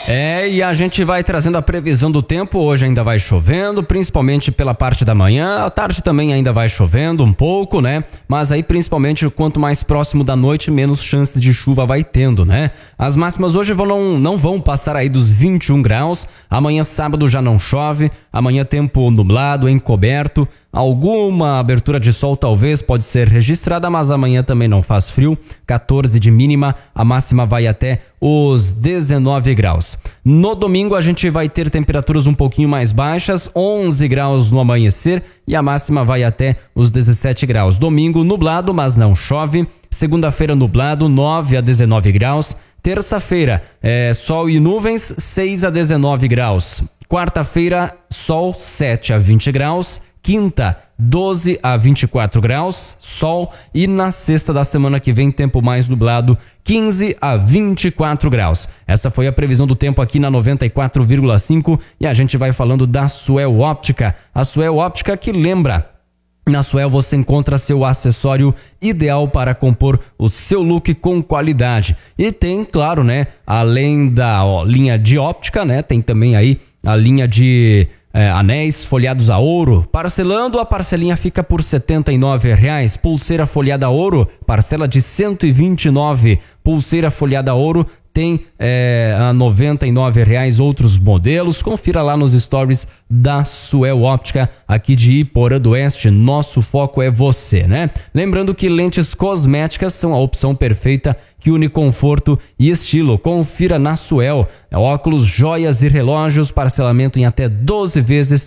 E a gente vai trazendo a previsão do tempo. Hoje ainda vai chovendo, principalmente pela parte da manhã. À tarde também ainda vai chovendo um pouco, né? Mas aí principalmente quanto mais próximo da noite, menos chances de chuva vai tendo, né? As máximas hoje não vão passar aí dos 21 graus. Amanhã sábado já não chove. Amanhã tempo nublado, encoberto. Alguma abertura de sol talvez pode ser registrada, mas amanhã também não faz frio. 14 de mínima, a máxima vai até os 19 graus. No domingo a gente vai ter temperaturas um pouquinho mais baixas, 11 graus no amanhecer e a máxima vai até os 17 graus. Domingo nublado, mas não chove. Segunda-feira nublado, 9 a 19 graus. Terça-feira sol e nuvens, 6 a 19 graus. Quarta-feira sol, 7 a 20 graus. Quinta, 12 a 24 graus, sol, e na sexta da semana que vem, tempo mais nublado, 15 a 24 graus. Essa foi a previsão do tempo aqui na 94,5 e a gente vai falando da Suel Óptica. A Suel Óptica que lembra, na Suel você encontra seu acessório ideal para compor o seu look com qualidade. E tem, claro, né, além da linha de óptica, né, tem também aí a linha de anéis folhados a ouro. Parcelando, a parcelinha fica por R$ 79,00. Pulseira folhada a ouro, parcela de R$ 129,00. Pulseira folhada a ouro tem a R$ 99,00 outros modelos. Confira lá nos stories da Suel Óptica aqui de Iporã do Oeste. Nosso foco é você, né? Lembrando que lentes cosméticas são a opção perfeita que une conforto e estilo. Confira na Suel. Óculos, joias e relógios, parcelamento em até 12 vezes,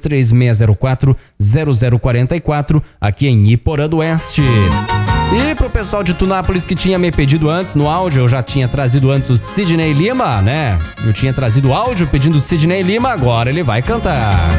3604-0044 aqui em Iporã do Oeste. E pro pessoal de Tunápolis que tinha me pedido antes no áudio, eu já tinha trazido antes o Sidney Lima, né? Eu tinha trazido o áudio pedindo o Sidney Lima, agora ele vai cantar.